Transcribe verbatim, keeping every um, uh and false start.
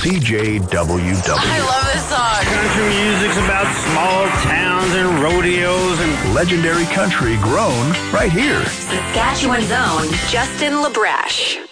C J W W. I love this song. Country music's about small towns and rodeos and legendary country grown right here. Saskatchewan's own Justin LaBrash.